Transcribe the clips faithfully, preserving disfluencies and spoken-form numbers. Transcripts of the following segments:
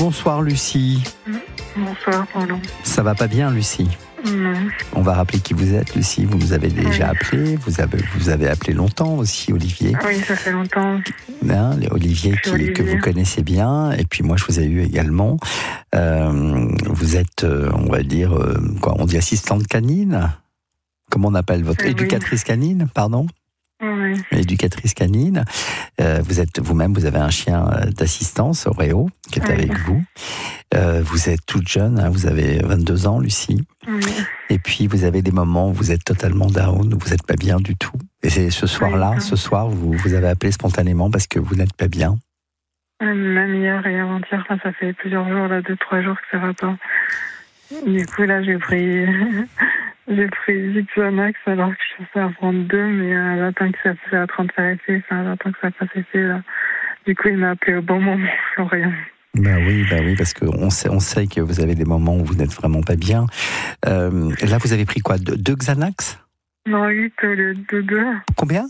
Bonsoir Lucie. Bonsoir, pardon. Ça va pas bien Lucie? Non. On va rappeler qui vous êtes Lucie. Vous nous avez déjà oui. appelé. Vous avez, vous avez appelé longtemps aussi Olivier. Oui, ça fait longtemps. Hein, Olivier, qui, Olivier que vous connaissez bien. Et puis moi je vous ai eu également. Euh, vous êtes, euh, on va dire, euh, quoi, on dit assistante canine? Comment on appelle votre... Oui. Éducatrice canine, pardon? Oui. Éducatrice canine. Euh, vous êtes vous-même, vous avez un chien d'assistance, Oreo, qui est oui. avec vous. Euh, vous êtes toute jeune, hein, vous avez vingt-deux ans, Lucie. Oui. Et puis vous avez des moments où vous êtes totalement down, où vous n'êtes pas bien du tout. Et c'est ce soir-là, oui. ce soir, vous vous avez appelé spontanément parce que vous n'êtes pas bien. Même hier et avant-hier, enfin, ça fait plusieurs jours, là, deux, trois jours que ça va pas. Du coup, là, j'ai pris, j'ai pris huit Xanax alors que je pensais à prendre deux, mais euh, j'attends que ça soit en train de faire effet, enfin, j'attends que ça fasse effet, là. Du coup, il m'a appelé au bon moment, Florian. Ben oui, ben oui, parce qu'on sait, on sait que vous avez des moments où vous n'êtes vraiment pas bien. Euh, là, vous avez pris quoi? Deux, deux Xanax? Non, huit au lieu de deux. Combien?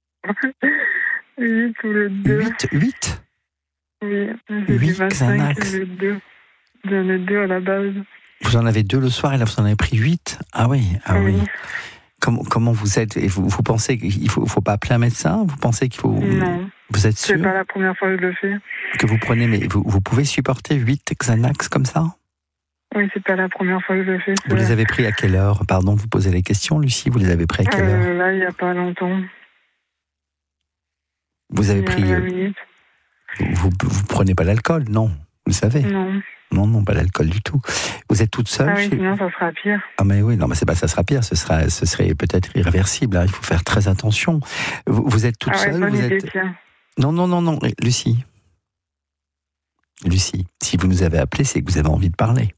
huit au lieu de deux. huit? huit? Oui, huit Xanax. J'en ai deux à la base. Vous en avez deux le soir et là vous en avez pris huit? Ah oui, ah oui. oui. Comment, comment vous êtes? Et vous, vous pensez qu'il ne faut, faut pas appeler un médecin? Vous pensez qu'il faut... Non. Vous êtes sûr? C'est pas la première fois que je le fais. Que vous prenez, mais vous, vous pouvez supporter huit Xanax comme ça? Oui, c'est pas la première fois que je le fais. Vous les avez pris à quelle heure? Pardon, vous posez les questions, Lucie. Vous les avez pris à quelle euh, heure? Là, il n'y a pas longtemps. Vous avez pris... vingt minutes. Vous, vous prenez pas l'alcool, non? Vous le savez? Non. Non, non, pas l'alcool du tout. Vous êtes toute seule? Ah oui, chez... sinon ça sera pire. Ah mais oui, non, mais c'est pas ça sera pire, ce sera, ce serait peut-être irréversible. Hein, il faut faire très attention. Vous, vous êtes toute ah ouais, seule? Bonne vous idée, êtes... tiens. Non, non, non, non, Lucie. Lucie, si vous nous avez appelé, c'est que vous avez envie de parler.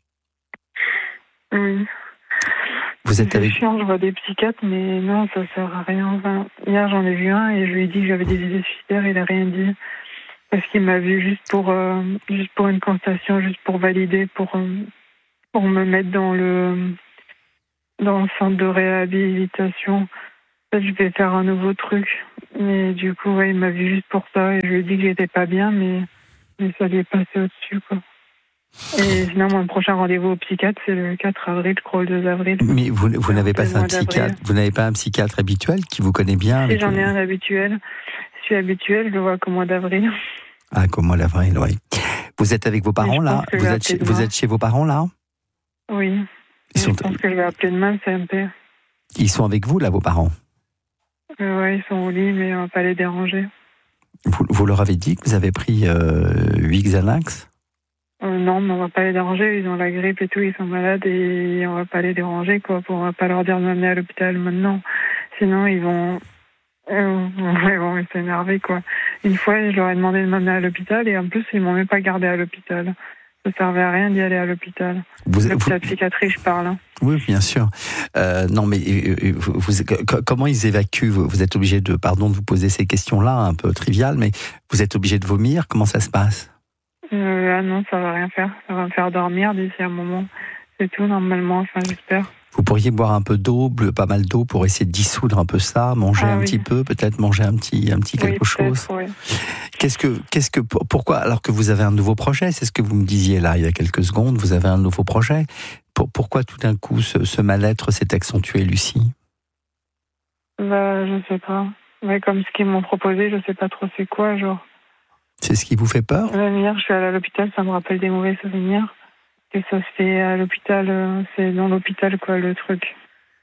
Oui. Vous êtes c'est avec... chiant, je vois des psychiatres, mais non, ça sert à rien. Enfin, hier, j'en ai vu un et je lui ai dit que j'avais des idées suicidaires, il a rien dit. Parce qu'il m'a vu juste pour, euh, juste pour une constatation, juste pour valider, pour, euh, pour me mettre dans le, dans le centre de réhabilitation. En fait, je vais faire un nouveau truc. Mais du coup, ouais, il m'a vu juste pour ça et je lui ai dit que j'étais pas bien, mais, mais ça lui est passé au-dessus, quoi. Et sinon, mon prochain rendez-vous au psychiatre, c'est le quatre avril, je crois, le deux avril. Mais vous, vous n'avez pas un psychiatre, vous n'avez pas un psychiatre habituel qui vous connaît bien? Si, j'en ai un habituel. Je suis habituelle, je le vois qu'au mois d'avril. Ah, qu'au mois d'avril, oui. Vous êtes avec vos parents, là? Vous êtes, chez, vous êtes chez vos parents, là? Oui. Ils sont... Je pense que je vais appeler demain le C M P. Ils sont avec vous, là, vos parents? euh, Oui, ils sont au lit, mais on va pas les déranger. Vous, vous leur avez dit que vous avez pris euh, huit Xanax? euh, Non, mais on va pas les déranger. Ils ont la grippe et tout, ils sont malades et on va pas les déranger, quoi. On va pas leur dire de m'amener à l'hôpital maintenant. Sinon, ils vont... Euh, ouais, bon, mais c'est énervé, quoi. Une fois, je leur ai demandé de m'amener à l'hôpital et en plus, ils m'ont même pas gardé à l'hôpital. Ça servait à rien d'y aller à l'hôpital. Vous, Donc, vous... c'est la psychiatrie, je parle. Hein. Oui, bien sûr. Euh, non, mais euh, vous, vous, comment ils évacuent? Vous êtes obligé de, pardon, de vous poser ces questions-là, un peu triviales, mais vous êtes obligé de vomir? Comment ça se passe? euh, Ah non, ça va rien faire. Ça va me faire dormir d'ici un moment. C'est tout, normalement, enfin, j'espère. Vous pourriez boire un peu d'eau, pas mal d'eau, pour essayer de dissoudre un peu ça, manger ah, un oui. petit peu, peut-être manger un petit, un petit quelque oui, chose. Oui. Qu'est-ce que, qu'est-ce que, pourquoi, alors que vous avez un nouveau projet, c'est ce que vous me disiez là il y a quelques secondes, vous avez un nouveau projet. Pour, pourquoi tout d'un coup ce, ce mal-être s'est accentué, Lucie? Bah, je sais pas. Ouais, comme ce qu'ils m'ont proposé, je sais pas trop c'est quoi, genre. C'est ce qui vous fait peur? Même hier, je suis allée à l'hôpital, ça me rappelle des mauvais souvenirs. Et ça se fait à l'hôpital, euh, c'est dans l'hôpital, quoi, le truc.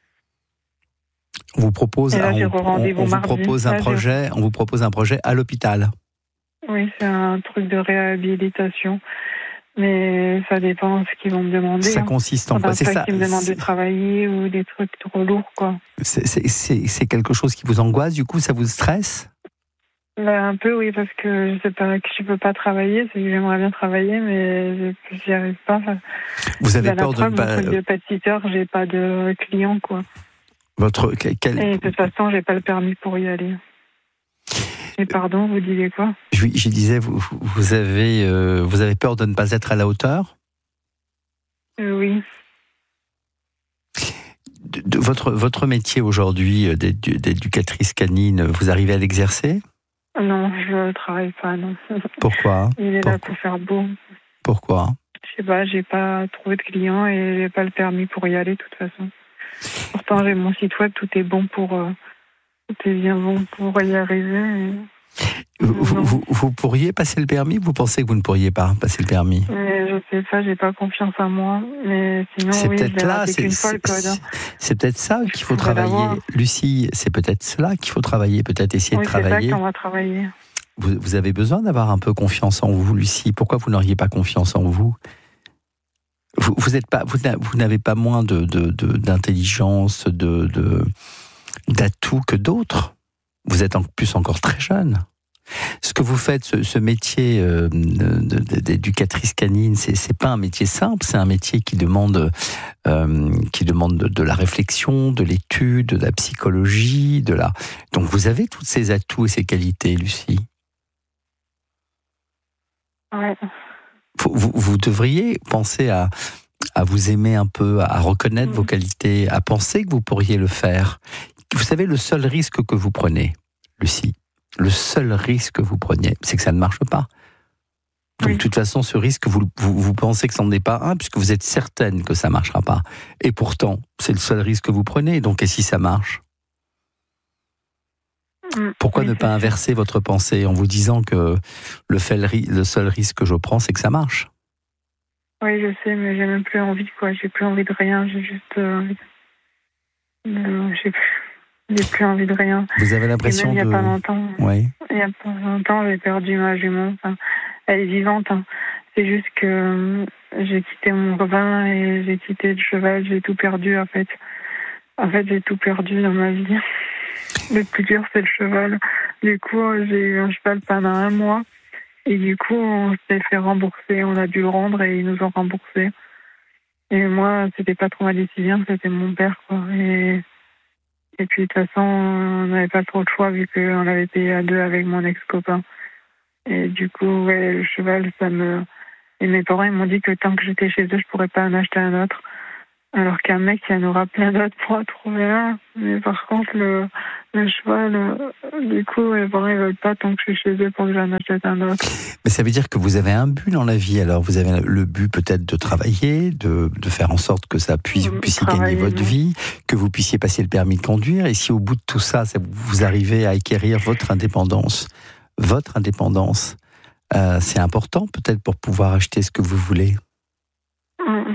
On vous propose, là, on, on, on vous mardi. propose un là, projet, on vous propose un projet à l'hôpital. Oui, c'est un truc de réhabilitation, mais ça dépend de ce qu'ils vont me demander. Ça hein. consiste en quoi? C'est ça qu'ils me demandent de travailler ou des trucs trop lourds, quoi. C'est, c'est, c'est, c'est quelque chose qui vous angoisse, du coup, ça vous stresse? Bah, un peu, oui, parce que je sais pas que je peux pas travailler, c'est que j'aimerais bien travailler, mais j'y arrive pas. Vous avez peur preuve, de pas... Mon truc de pet-sitter, j'ai pas de clients, quoi. Votre... Quel... Et de toute façon, j'ai pas le permis pour y aller. Et pardon, vous disiez quoi? Je, je disais, vous, vous, avez, euh, vous avez peur de ne pas être à la hauteur? euh, Oui. De, de, votre, votre métier aujourd'hui d'éducatrice canine, vous arrivez à l'exercer? Non, je ne travaille pas, non. Pourquoi? Il est Pourquoi? là pour faire beau. Pourquoi ? Je sais pas, j'ai pas trouvé de clients et j'ai pas le permis pour y aller de toute façon. Pourtant, j'ai mon site web, tout est bon pour, euh, tout est bien bon pour y arriver. Et... Vous, vous, vous pourriez passer le permis ? Vous pensez que vous ne pourriez pas passer le permis ? Mais je sais pas, j'ai pas confiance en moi. Mais sinon, c'est oui, peut-être je là, raté c'est, qu'une fois le code. c'est, c'est peut-être ça qu'il faut Je travailler. l'avoir. Lucie, c'est peut-être cela qu'il faut travailler, peut-être essayer Oui, de travailler. c'est ça qu'on va travailler. Vous, vous avez besoin d'avoir un peu confiance en vous, Lucie. Pourquoi vous n'auriez pas confiance en vous ? Vous, vous, êtes pas, vous, vous n'avez pas moins de, de, de, d'intelligence, de, de, d'atouts que d'autres. Vous êtes en plus encore très jeune. Ce que vous faites, ce, ce métier euh, de, de, d'éducatrice canine, c'est, c'est pas un métier simple, c'est un métier qui demande, euh, qui demande de, de la réflexion, de l'étude, de la psychologie, de la. Donc vous avez tous ces atouts et ces qualités, Lucie. Ouais. Vous, vous, vous devriez penser à, à vous aimer un peu, à reconnaître mmh. vos qualités, à penser que vous pourriez le faire. Vous savez, le seul risque que vous prenez, Lucie, le seul risque que vous preniez, c'est que ça ne marche pas. Donc, oui. de toute façon, ce risque, vous, vous, vous pensez que ça n'en est pas un, puisque vous êtes certaine que ça ne marchera pas. Et pourtant, c'est le seul risque que vous prenez. Donc, et si ça marche ? Pourquoi oui, ne pas inverser votre pensée en vous disant que le, fait, le seul risque que je prends, c'est que ça marche ? Oui, je sais, mais j'ai même plus envie, quoi. J'ai plus envie de rien. J'ai juste euh, envie de... Euh, j'ai plus... J'ai plus envie de rien. Vous avez l'impression de... Il n'y a de... pas longtemps, oui. il y a pas longtemps, j'ai perdu ma jument. Enfin, elle est vivante. Hein. C'est juste que euh, j'ai quitté mon copain et j'ai quitté le cheval. J'ai tout perdu, en fait. En fait, j'ai tout perdu dans ma vie. Le plus dur, c'est le cheval. Du coup, j'ai eu un cheval pendant un mois. Et du coup, on s'est fait rembourser. On a dû le rendre et ils nous ont remboursé. Et moi, c'était pas trop ma décision, c'était mon père, quoi. Et... Et puis, de toute façon, on n'avait pas trop de choix vu qu'on avait payé à deux avec mon ex-copain. Et du coup, ouais, le cheval, ça me... Et mes parents, ils m'ont dit que tant que j'étais chez eux, je pourrais pas en acheter un autre. Alors qu'un mec, il y en aura plein d'autres pour en trouver un. Mais par contre, le, le cheval, le... du coup, mes parents, ils veulent pas tant que je suis chez eux pour que j'en achète un autre. Mais ça veut dire que vous avez un but dans la vie. Alors, vous avez le but peut-être de travailler, de, de faire en sorte que ça puisse, vous puissiez gagner votre vie, que vous puissiez passer le permis de conduire. Et si au bout de tout ça, ça vous arrivez à acquérir votre indépendance, votre indépendance, euh, c'est important peut-être pour pouvoir acheter ce que vous voulez. Mmh.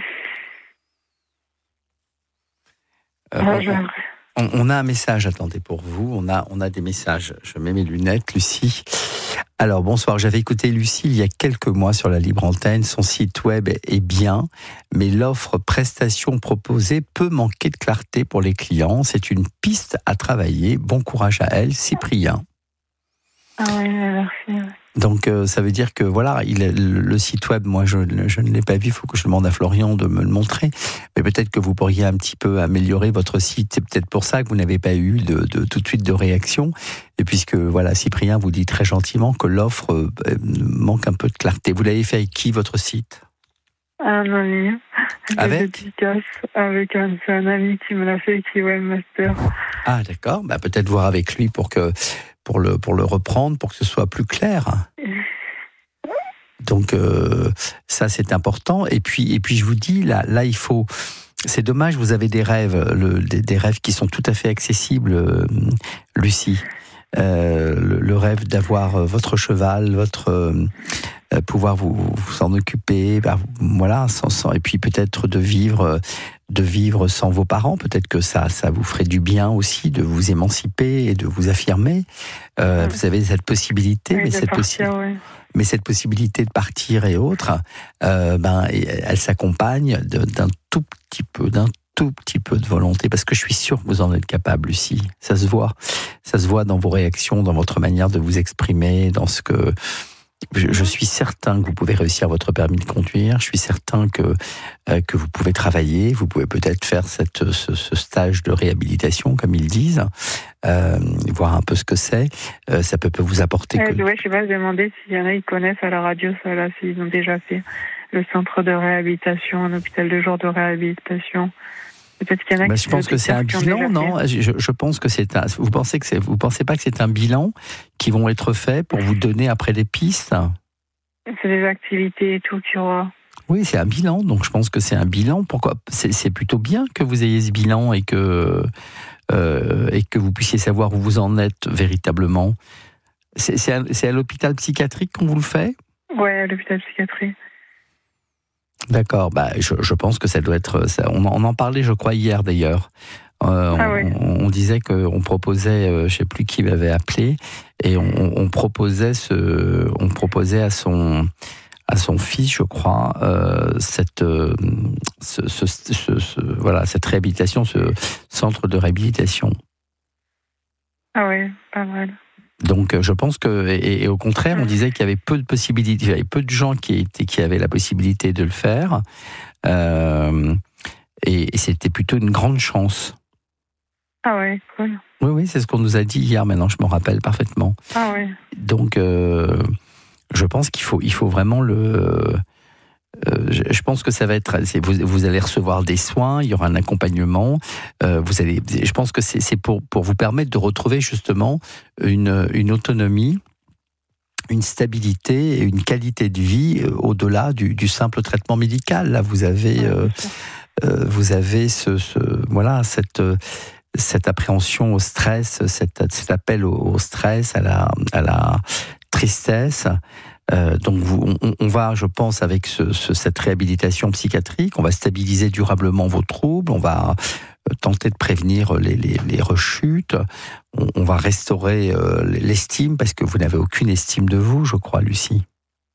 Euh, ouais, on, on a un message, attendez, pour vous. On a, on a des messages. Je mets mes lunettes, Lucie. Alors, bonsoir. J'avais écouté Lucie il y a quelques mois sur la libre antenne. Son site web est bien, mais l'offre prestation proposée peut manquer de clarté pour les clients. C'est une piste à travailler. Bon courage à elle, Cyprien. Ah oui, merci. Donc, euh, ça veut dire que, voilà, il, le, le site web, moi, je, je ne l'ai pas vu, il faut que je demande à Florian de me le montrer. Mais peut-être que vous pourriez un petit peu améliorer votre site. C'est peut-être pour ça que vous n'avez pas eu de, de, tout de suite de réaction. Et puisque, voilà, Cyprien vous dit très gentiment que l'offre euh, manque un peu de clarté. Vous l'avez fait avec qui, votre site ? Un ami. Avec Avec un, c'est un ami qui me l'a fait, qui est webmaster. Ah, d'accord. Bah, peut-être voir avec lui pour que... Pour le, pour le reprendre, pour que ce soit plus clair. Donc, euh, ça, c'est important. Et puis, et puis, je vous dis, là, là il faut... C'est dommage, vous avez des rêves, le, des, des rêves qui sont tout à fait accessibles, euh, Lucie. Euh, le, le rêve d'avoir votre cheval, votre... Euh, pouvoir vous, vous en occuper, bah, voilà, sans, sans, et puis peut-être de vivre, de vivre sans vos parents. Peut-être que ça, ça vous ferait du bien aussi de vous émanciper et de vous affirmer. Euh, ouais. Vous avez cette possibilité, oui, mais cette partir, possi- ouais. mais cette possibilité de partir et autres, euh, ben, elle s'accompagne de, d'un tout petit peu, d'un tout petit peu de volonté, parce que je suis sûr que vous en êtes capable, Lucie. Ça se voit, ça se voit dans vos réactions, dans votre manière de vous exprimer, dans ce que Je, je suis certain que vous pouvez réussir votre permis de conduire. Je suis certain que euh, que vous pouvez travailler. Vous pouvez peut-être faire cette ce, ce stage de réhabilitation, comme ils disent, euh, voir un peu ce que c'est. Euh, ça peut, peut vous apporter. Ouais, que... ouais, je sais pas. Je demandais s'il y en a, ils connaissent à la radio, ça là, s'ils ont déjà fait le centre de réhabilitation, un hôpital de jour de réhabilitation. Peut-être qu'il y en a bah, qui je pense que c'est un bilan, non je, je pense que c'est un. Vous pensez que c'est. Vous pensez pas que c'est un bilan qui vont être faits pour vous donner après des pistes? C'est des activités et tout qu'il y aura. Oui, c'est un bilan, donc je pense que c'est un bilan. Pourquoi c'est, c'est plutôt bien que vous ayez ce bilan et que, euh, et que vous puissiez savoir où vous en êtes véritablement. C'est, c'est, à, c'est à l'hôpital psychiatrique qu'on vous le fait ? Oui, à l'hôpital psychiatrique. D'accord, bah, je, je pense que ça doit être... Ça, on, on en parlait, je crois, hier d'ailleurs. Euh, ah on, oui. on, on disait qu'on proposait, euh, je ne sais plus qui m'avait appelé, et on, on, proposait ce, on proposait à son... à son fils, je crois, euh, cette, euh, ce, ce, ce, ce, voilà, cette réhabilitation, ce centre de réhabilitation. Ah oui, pas mal. Donc, je pense que, et, et au contraire, on disait qu'il y avait peu de possibilités, il y avait peu de gens qui, étaient, qui avaient la possibilité de le faire, euh, et, et c'était plutôt une grande chance. Ah ouais, cool. Oui, oui, c'est ce qu'on nous a dit hier, maintenant je me rappelle parfaitement. Ah ouais. Donc, euh, je pense qu'il faut, il faut vraiment le... Euh, je, je pense que ça va être... C'est, vous, vous allez recevoir des soins, il y aura un accompagnement. Euh, vous allez, je pense que c'est, c'est pour, pour vous permettre de retrouver justement une, une autonomie, une stabilité et une qualité de vie euh, au-delà du, du simple traitement médical. Là, vous avez, euh, euh, vous avez ce, ce, voilà, cette... cette appréhension au stress, cet, cet appel au, au stress, à la, à la tristesse. Euh, donc vous, on, on va, je pense, avec ce, ce, cette réhabilitation psychiatrique, on va stabiliser durablement vos troubles, on va tenter de prévenir les, les, les rechutes, on, on va restaurer euh, l'estime, parce que vous n'avez aucune estime de vous, je crois, Lucie.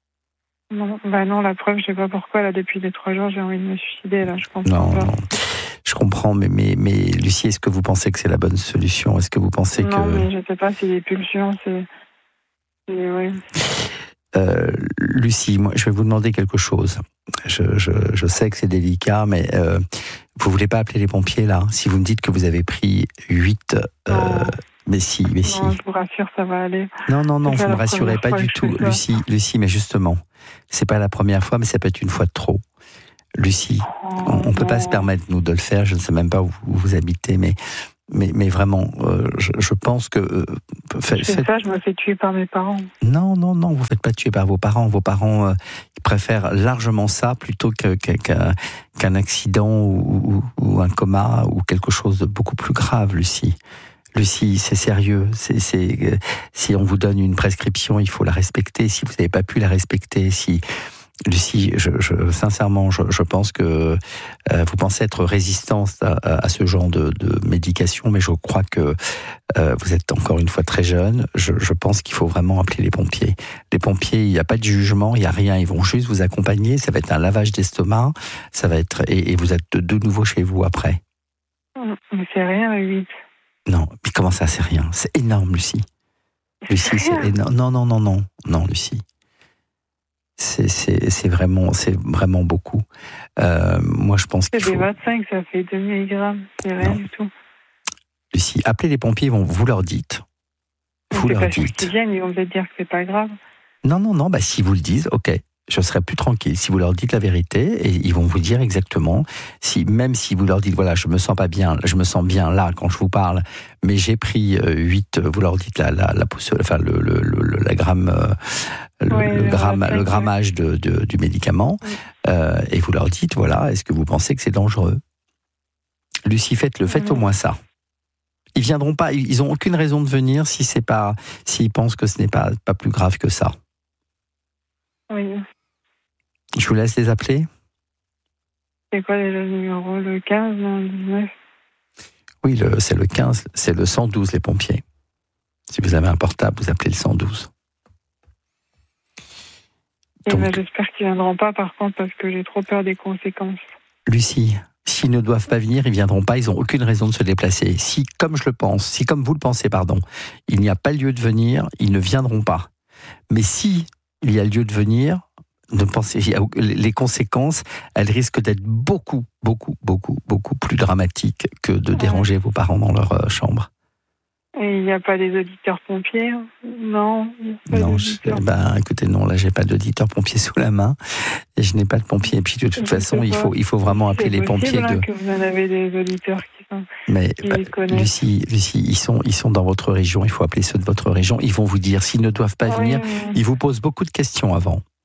Non, bah non, la preuve, je sais pas pourquoi, là, depuis les trois jours, j'ai envie de me suicider, là, je comprends non, pas. Non. Je comprends, mais, mais, mais Lucie, est-ce que vous pensez que c'est la bonne solution ? Est-ce que vous pensez non, que... Non, mais je sais pas, c'est des pulsions, c'est... c'est ouais. Euh, Lucie, moi, je vais vous demander quelque chose. Je, je, je sais que c'est délicat, mais euh, vous voulez pas appeler les pompiers, là ? Si vous me dites que vous avez pris huit... Euh, mais si, mais si. Non, je vous rassure, ça va aller. Non, non, non, vous ne me rassurez pas du tout. Lucie, Lucie, mais justement, c'est pas la première fois, mais ça peut être une fois de trop. Lucie, oh, on ne peut pas se permettre, nous, de le faire. Je ne sais même pas où vous habitez, mais, mais, mais vraiment, euh, je, je pense que... Euh, fait, je fais ça, je me fais tuer par mes parents. Non, non, non, vous ne faites pas tuer par vos parents. Vos parents euh, préfèrent largement ça plutôt que, que, qu'un, qu'un accident ou, ou, ou un coma ou quelque chose de beaucoup plus grave, Lucie. Lucie, c'est sérieux. C'est, c'est, euh, si on vous donne une prescription, il faut la respecter. Si vous n'avez pas pu la respecter, si... Lucie, je, je, sincèrement, je, je pense que euh, vous pensez être résistante à, à ce genre de, de médication, mais je crois que euh, vous êtes encore une fois très jeune. Je, je pense qu'il faut vraiment appeler les pompiers. Les pompiers, il n'y a pas de jugement, il n'y a rien. Ils vont juste vous accompagner. Ça va être un lavage d'estomac. Ça va être et, et vous êtes de, de nouveau chez vous après. Mais c'est rien, huit. Non, mais comment ça, c'est rien ? C'est énorme, Lucie. Lucie, c'est, c'est énorme. Non, non, non, non, non, Lucie. C'est, c'est, c'est, vraiment, c'est vraiment beaucoup. Euh, moi, je pense qu'il c'est faut... des vingt-cinq, ça fait deux milligrammes. C'est rien non. du tout. Lucie, appelez les pompiers, vont, vous leur dites. Vous c'est leur pas dites. Qu'ils viennent, ils vont peut-être dire que c'est pas grave. Non, non, non. Bah, si vous le dites, ok, je serai plus tranquille. Si vous leur dites la vérité, et ils vont vous dire exactement. Si même si vous leur dites, voilà, je me sens pas bien, je me sens bien là quand je vous parle, mais j'ai pris huit. Vous leur dites la la la, enfin le le le la gramme. Euh, Le, ouais, le, gramme, le grammage de, de, du médicament, oui. euh, et vous leur dites, voilà, est-ce que vous pensez que c'est dangereux ? Lucie, faites-le, faites mmh. au moins ça. Ils viendront pas, ils n'ont aucune raison de venir si c'est pas, s'ils pensent que ce n'est pas, pas plus grave que ça. Oui. Je vous laisse les appeler. C'est quoi déjà le numéro ? Le quinze, non, le dix-neuf ? Oui, le, c'est le quinze, c'est le cent douze, les pompiers. Si vous avez un portable, vous appelez le cent douze. Donc, ben, j'espère qu'ils ne viendront pas, par contre, parce que j'ai trop peur des conséquences. Lucie, s'ils ne doivent pas venir, ils ne viendront pas, ils n'ont aucune raison de se déplacer. Si, comme je le pense, si comme vous le pensez, pardon, il n'y a pas lieu de venir, ils ne viendront pas. Mais si il y a lieu de venir, ne pensez, les conséquences, elles risquent d'être beaucoup, beaucoup, beaucoup, beaucoup plus dramatiques que de ouais. déranger vos parents dans leur chambre. Et il n'y a pas des auditeurs pompiers ? Non. Non, je, ben, écoutez, non, là, j'ai pas d'auditeurs pompiers sous la main. Et je n'ai pas de pompiers. Et puis, de toute je façon, il faut, il faut vraiment appeler les pompiers. C'est de... que vous en avez des auditeurs qui sont. Mais, qui bah, Lucie, Lucie, ils sont, ils sont dans votre région. Il faut appeler ceux de votre région. Ils vont vous dire, s'ils ne doivent pas oui, venir, oui, oui. ils vous posent beaucoup de questions avant.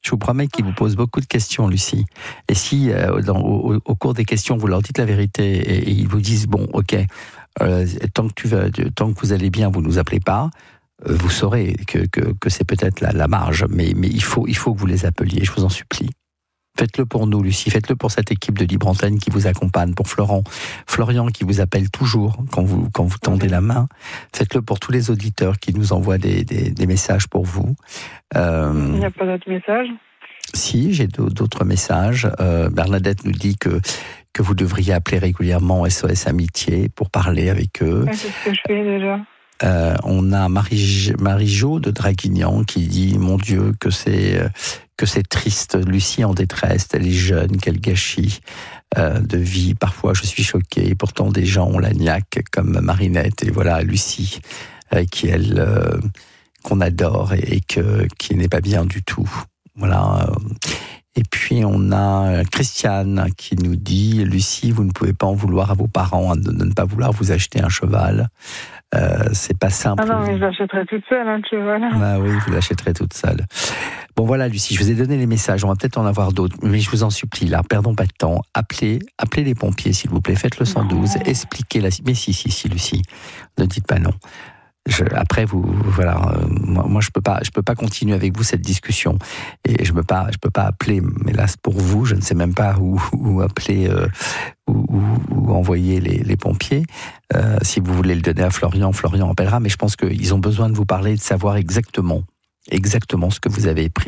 Je vous promets qu'ils vous posent beaucoup de questions, Lucie. Et si, euh, dans, au, au cours des questions, vous leur dites la vérité et, et ils vous disent, bon, ok, euh, tant, que tu vas, tant que vous allez bien, vous ne nous appelez pas, euh, vous saurez que, que, que c'est peut-être la, la marge, mais, mais il, faut, il faut que vous les appeliez, je vous en supplie. Faites-le pour nous, Lucie, faites-le pour cette équipe de Libre Antenne qui vous accompagne, pour Florent, Florian qui vous appelle toujours quand vous, quand vous tendez la main. Faites-le pour tous les auditeurs qui nous envoient des, des, des messages pour vous. Euh, Il n'y a pas d'autres messages ? Si, j'ai d'autres messages. Euh, Bernadette nous dit que, que vous devriez appeler régulièrement S O S Amitié pour parler avec eux. Ouais, c'est ce que je fais déjà. Euh, on a Marie, Marie-Jo de Draguignan qui dit « Mon Dieu, que c'est, que c'est triste, Lucie en détresse, elle est jeune, quel gâchis euh, de vie. Parfois, je suis choquée. Pourtant, des gens ont la niaque comme Marinette. Et voilà, Lucie, euh, qui elle, euh, qu'on adore et, et que, qui n'est pas bien du tout. Voilà. Et puis, on a Christiane qui nous dit « Lucie, vous ne pouvez pas en vouloir à vos parents de ne pas vouloir vous acheter un cheval. » Euh, c'est pas simple. Ah non, mais je l'achèterai toute seule, hein, le cheval. Ah oui, vous l'achèterez toute seule. Bon voilà, Lucie, je vous ai donné les messages. On va peut-être en avoir d'autres, mais je vous en supplie, là, perdons pas de temps. Appelez, appelez les pompiers, s'il vous plaît. Faites le cent douze. Non. Expliquez la. Mais si, si, si, Lucie. Ne dites pas non. Je, après, vous, voilà, euh, moi, moi, je peux pas, je peux pas continuer avec vous cette discussion, et je peux pas, je peux pas appeler. Mais là, pour vous, je ne sais même pas où, où appeler, euh, où, où, où envoyer les, les pompiers. Euh, si vous voulez le donner à Florian, Florian appellera. Mais je pense qu'ils ont besoin de vous parler, de savoir exactement, exactement ce que vous avez pris.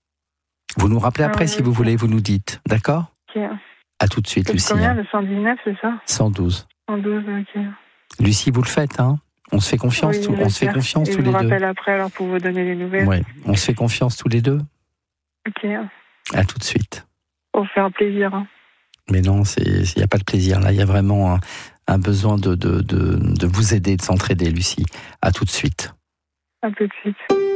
Vous nous rappelez après, ah, si vous voulez, vous nous dites, d'accord ? Ok. À tout de suite, c'est Lucie. Combien, le cent dix-neuf, c'est ça ? cent douze. cent douze, ok. Lucie, vous le faites, hein ? On se fait confiance, oui, tout, on se fait confiance tous les deux. Je vous rappelle après alors pour vous donner les nouvelles. Oui, on se fait confiance tous les deux. Ok. À tout de suite. Pour faire plaisir. Hein. Mais non, il n'y a pas de plaisir là. Il y a vraiment un, un besoin de, de, de, de vous aider, de s'entraider, Lucie. À tout de suite. À tout de suite.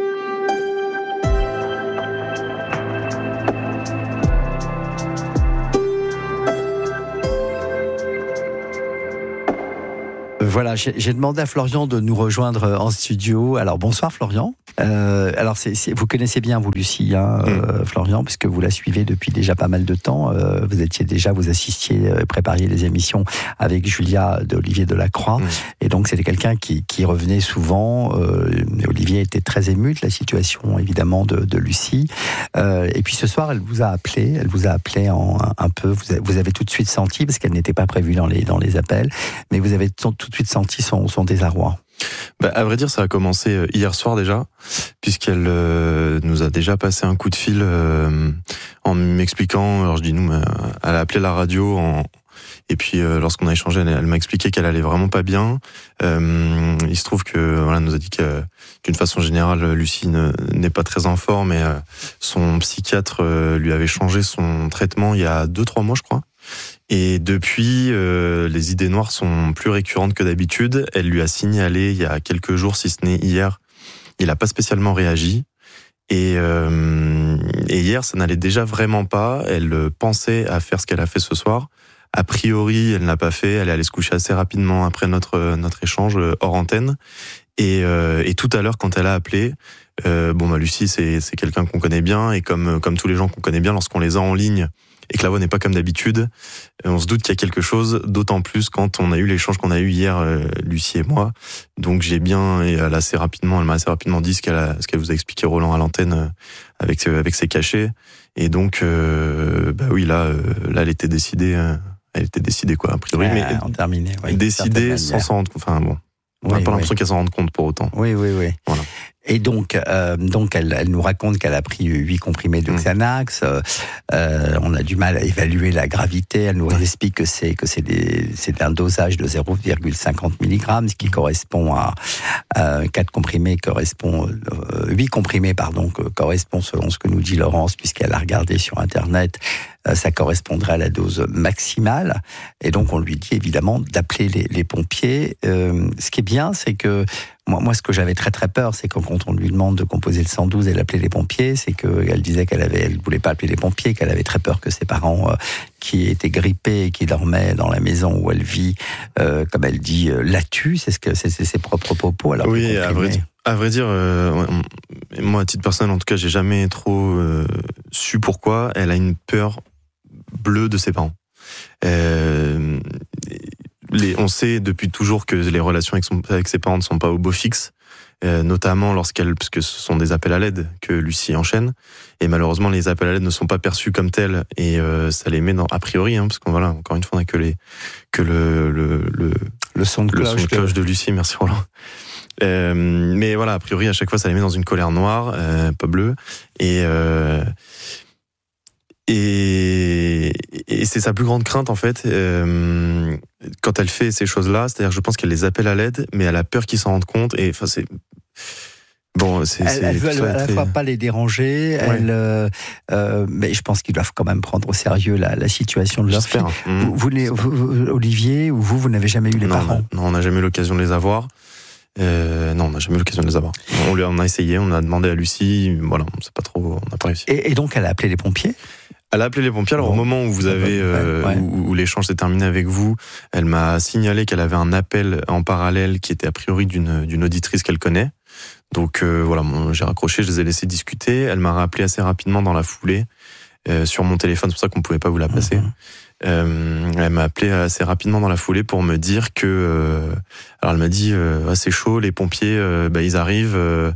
Voilà, j'ai, j'ai demandé à Florian de nous rejoindre en studio. Alors bonsoir Florian. Euh, alors c'est, c'est, vous connaissez bien vous Lucie, hein, mmh. euh, Florian, puisque vous la suivez depuis déjà pas mal de temps. Euh, vous étiez déjà, vous assistiez, euh, prépariez les émissions avec Julia d'Olivier Delacroix, mmh. et donc c'était quelqu'un qui, qui revenait souvent. Euh, Olivier était très ému de la situation évidemment de, de Lucie. Euh, et puis ce soir, elle vous a appelé, elle vous a appelé en un, un peu. Vous avez, vous avez tout de suite senti, parce qu'elle n'était pas prévue dans les dans les appels, mais vous avez tout, tout de suite senti son, son désarroi. Bah, à vrai dire, ça a commencé hier soir déjà, puisqu'elle euh, nous a déjà passé un coup de fil euh, en m'expliquant, alors je dis nous, mais elle a appelé la radio, en, et puis euh, lorsqu'on a échangé, elle, elle m'a expliqué qu'elle allait vraiment pas bien. Euh, il se trouve que voilà, elle nous a dit que, d'une façon générale, Lucie ne, n'est pas très en forme, et euh, son psychiatre euh, lui avait changé son traitement il y a deux trois mois, je crois. Et depuis, euh, les idées noires sont plus récurrentes que d'habitude. Elle lui a signalé il y a quelques jours, si ce n'est hier. Il n'a pas spécialement réagi. Et, euh, et hier, ça n'allait déjà vraiment pas. Elle pensait à faire ce qu'elle a fait ce soir. A priori, elle n'a pas fait. Elle est allée se coucher assez rapidement après notre notre échange hors antenne. Et, euh, et tout à l'heure, quand elle a appelé, euh, bon, bah, Lucie, c'est c'est quelqu'un qu'on connaît bien, et comme comme tous les gens qu'on connaît bien, lorsqu'on les a en ligne et que la voix n'est pas comme d'habitude, on se doute qu'il y a quelque chose, d'autant plus quand on a eu l'échange qu'on a eu hier, euh, Lucie et moi. Donc j'ai bien, et elle, assez rapidement, elle m'a assez rapidement dit ce qu'elle, a, ce qu'elle vous a expliqué, Roland, à l'antenne, euh, avec, euh, avec ses cachets. Et donc, euh, bah oui, là, euh, là, elle était décidée, euh, elle était décidée, quoi, a priori. Ouais, mais en terminé, oui, décidée sans s'en rendre compte. Enfin bon, on n'a oui, pas oui. l'impression qu'elle s'en rende compte pour autant. Oui, oui, oui. Voilà. Et donc, euh, donc elle, elle nous raconte qu'elle a pris huit comprimés de Xanax. Euh, euh, on a du mal à évaluer la gravité. Elle nous explique que c'est que c'est, des, c'est un dosage de zéro virgule cinquante milligrammes, ce qui correspond à, à quatre comprimés correspond euh, huit comprimés pardon correspond selon ce que nous dit Laurence, puisqu'elle a regardé sur internet. Euh, ça correspondrait à la dose maximale. Et donc on lui dit évidemment d'appeler les, les pompiers. Euh, ce qui est bien, c'est que Moi, moi, ce que j'avais très très peur, c'est que quand on lui demande de composer le cent douze et d'appeler les pompiers, c'est qu'elle disait qu'elle avait, elle voulait pas appeler les pompiers, qu'elle avait très peur que ses parents, euh, qui était grippé et qui dormait dans la maison où elle vit, euh, comme elle dit, euh, la tue, c'est ce que c'est, c'est ses propres propos. Alors oui, à vrai, à vrai dire, euh, moi à titre personnel, en tout cas, j'ai jamais trop euh, su pourquoi. Elle a une peur bleue de ses parents. Euh, les, on sait depuis toujours que les relations avec, son, avec ses parents ne sont pas au beau fixe. Euh, notamment lorsqu'elle, parce que ce sont des appels à l'aide que Lucie enchaîne, et malheureusement les appels à l'aide ne sont pas perçus comme tels, et euh, ça les met dans a priori, hein, parce qu'on voilà, encore une fois on n'a que les que le le le, le son de cloche, le son de, cloche de Lucie, merci Roland. Euh, mais voilà, a priori à chaque fois ça les met dans une colère noire, euh, pas bleue, et euh, et, et c'est sa plus grande crainte en fait, euh, quand elle fait ces choses-là, c'est-à-dire que je pense qu'elle les appelle à l'aide, mais elle a peur qu'ils s'en rendent compte, et enfin c'est bon, c'est, elle, c'est elle veut à la très... fois pas les déranger, ouais. elle, euh, euh, mais je pense qu'ils doivent quand même prendre au sérieux la, la situation de leur J'espère. fille. Mmh. Vous, vous, vous, Olivier, ou vous, vous n'avez jamais eu les non, parents? Non, on n'a jamais eu l'occasion de les avoir. Euh, non, on n'a jamais eu l'occasion de les avoir. On, lui, on a essayé, on a demandé à Lucie, voilà, on sait pas trop, on n'a pas réussi. Et, et donc, elle a appelé les pompiers? Elle a appelé les pompiers. Alors, bon, au moment où vous avez, euh, ouais. où, où l'échange s'est terminé avec vous, elle m'a signalé qu'elle avait un appel en parallèle qui était a priori d'une, d'une auditrice qu'elle connaît. Donc, euh, voilà, bon, j'ai raccroché, je les ai laissés discuter. Elle m'a rappelé assez rapidement dans la foulée, euh, sur mon téléphone, c'est pour ça qu'on pouvait pas vous la passer. Mm-hmm. Euh, elle m'a appelé assez rapidement dans la foulée pour me dire que, euh, alors elle m'a dit, euh, ah, c'est chaud, les pompiers, euh, bah, ils arrivent, euh,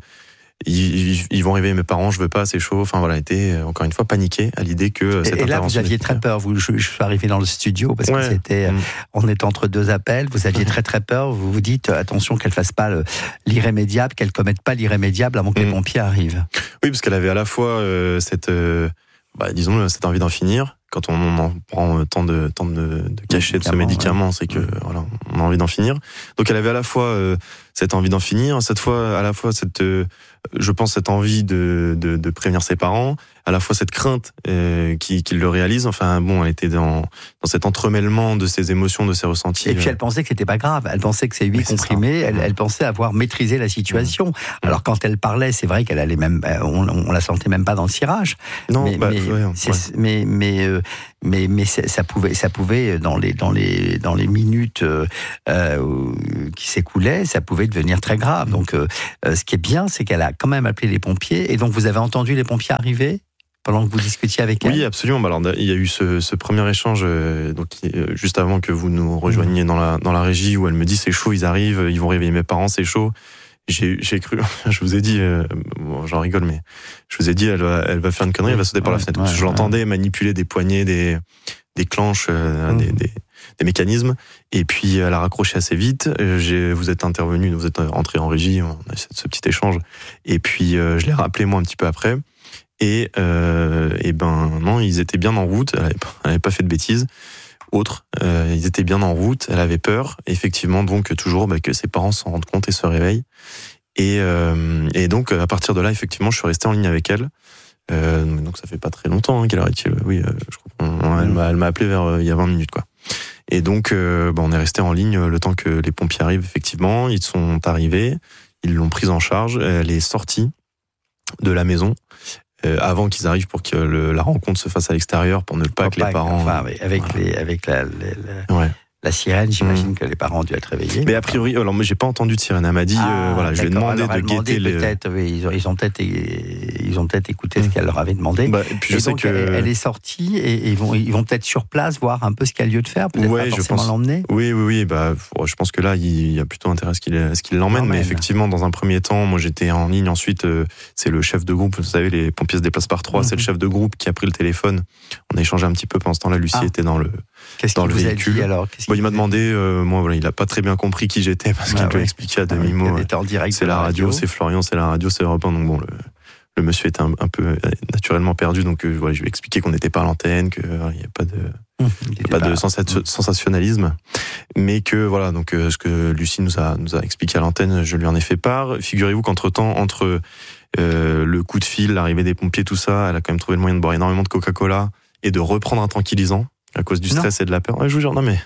Ils, ils vont réveiller mes parents, je veux pas, c'est chaud. Enfin voilà, elle était encore une fois paniquée à l'idée que cette et, et là vous aviez très peur. Vous, je, je suis arrivé dans le studio parce ouais. que c'était, mmh. on est entre deux appels. Vous aviez très très peur. Vous vous dites attention qu'elle fasse pas le, l'irrémédiable, qu'elle commette pas l'irrémédiable avant que mmh. les pompiers arrivent. Oui, parce qu'elle avait à la fois euh, cette, euh, bah, disons, cette envie d'en finir. Quand on en prend tant de tant de, de cachets de ce médicament, ouais. c'est que mmh. voilà, on a envie d'en finir. Donc elle avait à la fois euh, cette envie d'en finir, cette fois à la fois cette, euh, je pense cette envie de, de de prévenir ses parents, à la fois cette crainte euh, qu'il qu'il le réalise. Enfin bon, elle était dans dans cet entremêlement de ses émotions, de ses ressentis. Et puis elle pensait que c'était pas grave. Elle pensait que c'est huit comprimés. Elle, elle pensait avoir maîtrisé la situation. Mmh. Alors quand elle parlait, c'est vrai qu'elle allait même, on, on la sentait même pas dans le cirage. Non, mais bah, mais, ouais, ouais. mais mais euh, mais mais ça pouvait ça pouvait dans les dans les dans les minutes euh, euh, qui s'écoulaient, ça pouvait devenir très grave. Donc euh, ce qui est bien, c'est qu'elle a quand même appelé les pompiers. Et donc vous avez entendu les pompiers arriver pendant que vous discutiez avec elle? Oui, absolument. Alors, il y a eu ce, ce premier échange, euh, donc euh, juste avant que vous nous rejoigniez dans la dans la régie, où elle me dit c'est chaud, ils arrivent, ils vont réveiller mes parents, c'est chaud. J'ai, j'ai cru, je vous ai dit, euh, bon, j'en rigole, mais je vous ai dit, elle va, elle va faire une connerie, elle va sauter ouais, par la fenêtre. Ouais, je l'entendais ouais. manipuler des poignées, des, des clenches, euh, mmh. des, des, des mécanismes. Et puis, elle a raccroché assez vite. J'ai, vous êtes intervenu, vous êtes entré en régie, on a eu ce petit échange. Et puis, euh, je l'ai rappelé moi un petit peu après. Et, euh, et ben, non, ils étaient bien en route. Elle avait pas, elle avait pas fait de bêtises. Autre, euh, ils étaient bien en route, elle avait peur, effectivement, donc toujours bah, que ses parents s'en rendent compte et se réveillent. Et, euh, et donc, à partir de là, effectivement, je suis resté en ligne avec elle. Euh, donc, ça fait pas très longtemps, hein, quelle heure est-il ? Oui, euh, je crois qu'on, elle, m'a, elle m'a appelé vers euh, il y a vingt minutes, quoi. Et donc, euh, bah, on est resté en ligne le temps que les pompiers arrivent, effectivement. Ils sont arrivés, ils l'ont prise en charge, elle est sortie de la maison. Euh, avant qu'ils arrivent pour que le, la rencontre se fasse à l'extérieur, pour ne pas oh, que pas les parents... Enfin, avec, voilà. les, avec la, les, la, ouais. la sirène, j'imagine mmh. que les parents ont dû être réveillés. Mais a priori, alors moi j'ai pas entendu de sirène, elle m'a dit, ah, euh, voilà, je lui ai demandé alors, de guetter les... Peut-être, oui, ils, ont, ils, ont peut-être, ils ont peut-être écouté mmh. ce qu'elle leur avait demandé. Bah, et puis je et sais donc, que... elle, elle est sortie et, et ils, vont, ils vont peut-être sur place voir un peu ce qu'il y a lieu de faire, peut-être ouais, pas forcément je pense... l'emmener. Oui, oui, oui, bah, je pense que là, il y a plutôt intérêt à ce qu'il, à ce qu'il l'emmène, mais effectivement, dans un premier temps, moi j'étais en ligne, ensuite, euh, c'est le chef de groupe, vous savez, les pompiers se déplacent par trois, mmh. c'est le chef de groupe qui a pris le téléphone. On a échangé un petit peu pendant ce temps-là, Lucie ah. était dans le, Qu'est-ce dans qu'il le vous véhicule. A dit, alors bon, il m'a demandé, euh, moi voilà, il a pas très bien compris qui j'étais parce qu'il ah, me ouais. expliquait à demi-mot. Ah, ouais, c'est la radio, radio, c'est Florian, c'est la radio, c'est Europe un. Donc bon, le, le monsieur était un, un peu naturellement perdu, donc euh, voilà, je lui ai expliqué qu'on n'était pas à l'antenne, qu'il euh, n'y a pas de, mmh, y a pas de sensat- sensationnalisme, mais que voilà, donc euh, ce que Lucie nous a nous a expliqué à l'antenne, je lui en ai fait part. Figurez-vous qu'entre temps, entre euh, le coup de fil, l'arrivée des pompiers, tout ça, elle a quand même trouvé le moyen de boire énormément de Coca-Cola et de reprendre un tranquillisant à cause du stress non. et de la peur. Ouais, je vous jure, non mais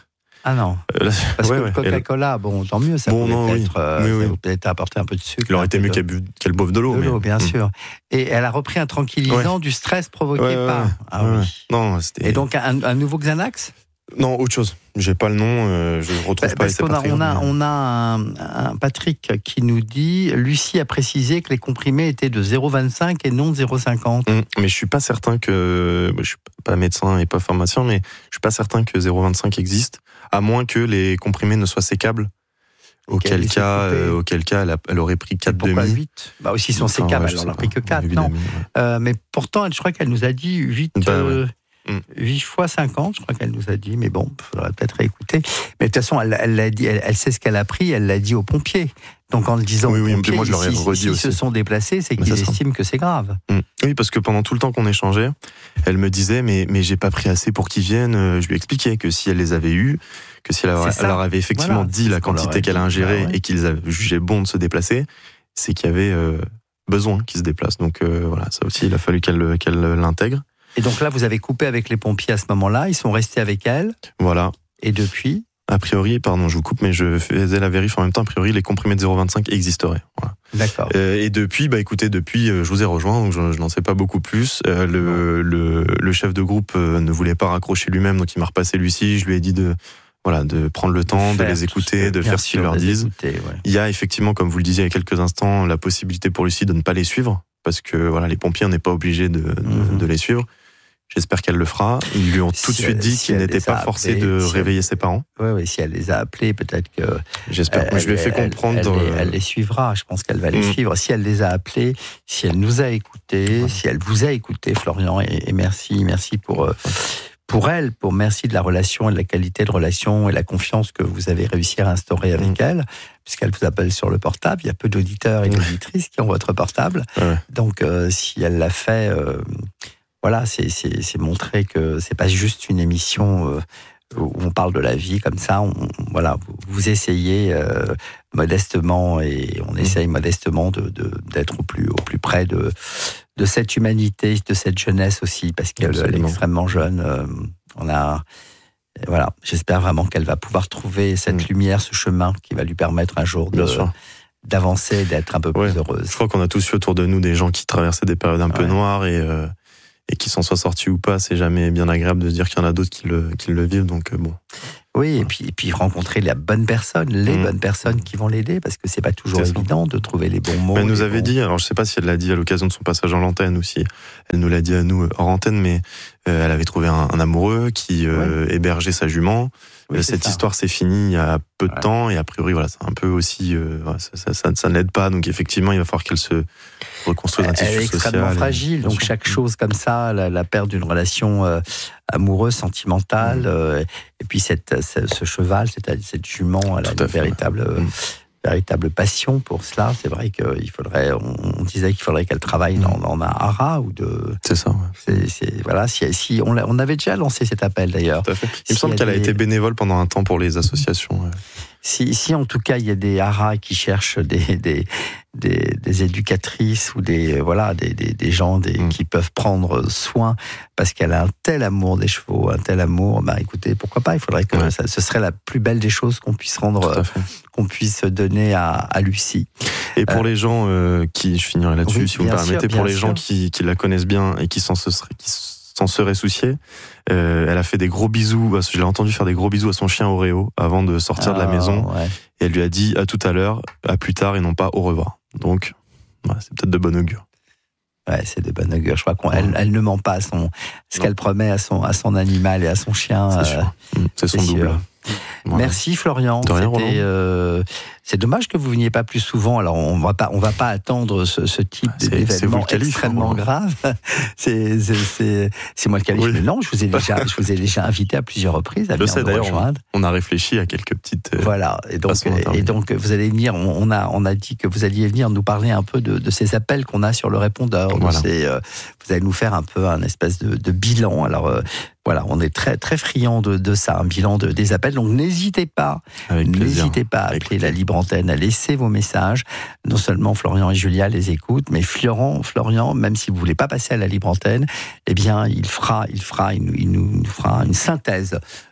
Ah non. Euh, là, Parce ouais, que ouais. le Coca-Cola, bon, tant mieux, ça Bon, pouvait non, peut-être, oui. euh, Oui, ça oui. vous peut-être apporter un peu de sucre. Il aurait été un peu mieux de- qu'elle, bu... qu'elle boive de l'eau. de mais... l'eau, bien Mm. sûr. Et elle a repris un tranquillisant Ouais. du stress provoqué Ouais, ouais, par. ouais. Ah Ouais, oui. ouais. Non, c'était... Et donc un, un nouveau Xanax? Non, autre chose. J'ai pas le nom, euh, je retrouve pas Parce les qu'on a, Patrick, on a, mais- on a un, un Patrick qui nous dit Lucie a précisé que les comprimés étaient de zéro virgule vingt-cinq et non de zéro virgule cinquante. Hum, Mais je suis pas certain que. Je suis pas médecin et pas pharmacien, mais je suis pas certain que zéro virgule vingt-cinq existe, à moins que les comprimés ne soient sécables. Auquel Qu'elle cas, s'est coupée. euh, auquel cas, elle, a- elle aurait pris quatre Pourquoi demi. huit? Bah aussi, sont Enfin, sécables, ouais, je alors on sais n'a pris pas. que quatre. Huit Non. demi, ouais. Euh, mais pourtant, elle, je crois qu'elle nous a dit huit, Bah, euh, ouais. Mm. huit fois cinquante, je crois qu'elle nous a dit, mais bon, il faudrait peut-être réécouter. Mais de toute façon, elle, elle, l'a dit, elle, elle sait ce qu'elle a pris, elle l'a dit aux pompiers. Donc en le disant Oui, aux oui, pompiers, moi, je leur ai si, redit s'ils aussi. se sont déplacés, c'est Mais qu'ils c'est ça. estiment que c'est grave. Hum. Oui, parce que pendant tout le temps qu'on échangeait, elle me disait mais mais j'ai pas pris assez pour qu'ils viennent. Euh, Je lui expliquais que si elle les avait eus, que si elle, leur- C'est ça. elle leur avait effectivement Voilà, dit c'est la ce qu'on leur a quantité qu'elle a dit. ingérée Bah ouais. et qu'ils avaient jugé bon de se déplacer, c'est qu'il y avait euh, besoin qu'ils se déplacent. Donc euh, voilà, ça aussi, il a fallu qu'elle qu'elle l'intègre. Et donc là, vous avez coupé avec les pompiers à ce moment-là, ils sont restés avec elle, Voilà. et depuis, A priori, pardon, je vous coupe, mais je faisais la vérif en même temps. A priori, les comprimés de zéro virgule vingt-cinq existeraient. Voilà. d'accord. Euh, et depuis, bah écoutez, depuis, euh, je vous ai rejoint, donc je, je n'en sais pas beaucoup plus. Euh, le, le, le chef de groupe euh, ne voulait pas raccrocher lui-même, donc il m'a repassé Lucie. Je lui ai dit de, voilà, de prendre le temps, de, faire les tout écouter, ce- de bien faire ce qu'ils sûr, leur de les disent. écouter, ouais. Il y a effectivement, comme vous le disiez il y a quelques instants, la possibilité pour Lucie de ne pas les suivre, parce que voilà, les pompiers, on n'est pas obligé de, de, Mhm. de les suivre. J'espère qu'elle le fera. Ils lui ont tout de Si suite elle- dit si qu'il elle n'était les a pas forcé appelés, de si elle- réveiller ses parents. Oui, oui, si elle les a appelés, peut-être que. J'espère. Moi, je lui ai fait Elle- comprendre. Elle, dans elle, le- les, elle les suivra, je pense qu'elle va les Mm. suivre. Si elle les a appelés, si elle nous a écoutés, Voilà. si elle vous a écouté, Florian, et, et merci, merci pour, euh, pour elle, pour merci de la relation et de la qualité de relation et la confiance que vous avez réussi à instaurer avec Mm. elle, puisqu'elle vous appelle sur le portable. Il y a peu d'auditeurs et d'auditrices qui ont votre portable. Ouais. Donc, euh, si elle l'a fait, euh, voilà, c'est, c'est, c'est montrer que c'est pas juste une émission euh, où on parle de la vie comme ça. On, voilà, vous, vous essayez euh, modestement et on essaye modestement de, de, d'être au plus, au plus près de, de cette humanité, de cette jeunesse aussi, parce qu'elle elle est Absolument. extrêmement jeune. Euh, on a, et voilà, j'espère vraiment qu'elle va pouvoir trouver cette Mm. lumière, ce chemin qui va lui permettre un jour de, Bien sûr. d'avancer, d'être un peu plus Ouais. heureuse. Je crois qu'on a tous eu autour de nous des gens qui traversaient des périodes un peu Ouais. noires et, euh, et qui s'en soient sortis ou pas. C'est jamais bien agréable de se dire qu'il y en a d'autres qui le, qui le vivent. Donc, euh, bon. Oui, et puis, et puis rencontrer la bonne personne, les Mmh. bonnes personnes qui vont l'aider, parce que c'est pas toujours C'est ça. évident de trouver les bons mots. Mais elle nous les avait bons- dit, alors je sais pas si elle l'a dit à l'occasion de son passage en l'antenne ou si elle nous l'a dit à nous hors antenne, mais euh, elle avait trouvé un, un amoureux qui euh, hébergeait sa jument. Oui, Euh, c'est Cette ça. histoire s'est finie il y a peu de Ouais. temps et a priori, voilà, c'est un peu aussi, euh, voilà, ça, ça, ça, ça ne l'aide pas. Donc effectivement, il va falloir qu'elle se reconstruise un Elle tissu est social. extrêmement et- fragile, bien donc sûr. chaque chose comme ça, la, la perte d'une relation euh, amoureuse, sentimentale, Mmh. euh, et puis cette, ce, ce cheval, cette, cette jument, elle a Tout à une fait, véritable, euh, Mmh. véritable passion pour cela. C'est vrai qu'il faudrait, on, on disait qu'il faudrait qu'elle travaille dans, dans un hara ou de. C'est ça, ouais. C'est, c'est- voilà, si, si on, l'a- on avait déjà lancé cet appel d'ailleurs. Tout à fait. Il me S'il semble y a qu'elle a des- été bénévole pendant un temps pour les associations. ouais. Si, si en tout cas il y a des haras qui cherchent des, des, des, des éducatrices ou des, voilà, des, des, des gens des, Mm. qui peuvent prendre soin parce qu'elle a un tel amour des chevaux, un tel amour, bah écoutez, pourquoi pas, il faudrait que Ouais. ça, ce serait la plus belle des choses qu'on puisse rendre, Tout à fait. qu'on puisse donner à, à Lucie. Et pour Euh, les gens euh, qui, je finirai là-dessus, oui, si vous me bien permettez, sûr, pour bien les gens sûr. qui, qui la connaissent bien et qui s'en se seraient, qui s'en seraient souciés, euh, elle a fait des gros bisous, je l'ai entendu faire des gros bisous à son chien Oreo avant de sortir de la Ah, maison, ouais. et elle lui a dit à tout à l'heure, à plus tard et non pas au revoir. Donc, voilà, c'est peut-être de bon augure. Ouais, c'est de bonne augure. Je crois qu'elle elle ne ment pas à son, ce Non. qu'elle promet à son, à son animal et à son chien. C'est euh, sûr. Mm, C'est son c'est sûr. double. Voilà. Merci Florian. De rien, C'était, Roland. euh, c'est dommage que vous veniez pas plus souvent. Alors on va pas, on va pas attendre ce, ce type C'est- c'est vous d'événement le calife, extrêmement hein, grave. C'est, c'est, c'est, c'est moi le calife. Oui. Mais non, je vous ai déjà, je vous ai déjà invité à plusieurs reprises à Je venir sais, nous d'ailleurs, rejoindre. On a réfléchi à quelques petites. euh, Voilà. Et donc, façons et d'intervenir. donc vous allez venir. On, on a, on a dit que vous alliez venir nous parler un peu de, de ces appels qu'on a sur le répondeur. de Voilà. ces, euh, vous allez nous faire un peu un espèce de, de bilan. Alors euh, voilà, on est très très friand de, de ça, un bilan de, des appels. Donc n'hésitez pas. Avec plaisir. N'hésitez pas à appeler Écoutez. la libre antenne, à laisser vos messages. Non seulement Florian et Julia les écoutent, mais Florian, Florian, même si vous voulez pas passer à la libre antenne, eh bien, il fera, il fera, il nous, il nous fera une synthèse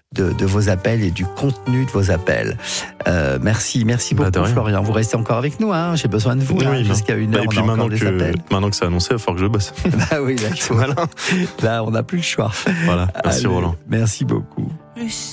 de, de vos appels et du contenu de vos appels. Euh, merci, merci beaucoup bah Florian. Vous restez encore avec nous, hein. J'ai besoin de vous oui, hein, oui, jusqu'à une heure. Bah, et puis on a maintenant encore des que, appels. maintenant que c'est annoncé, il va falloir que je bosse. Bah oui, là, il faut- Voilà. là on n'a plus le choix. Voilà. Merci Allez, Roland. Merci beaucoup.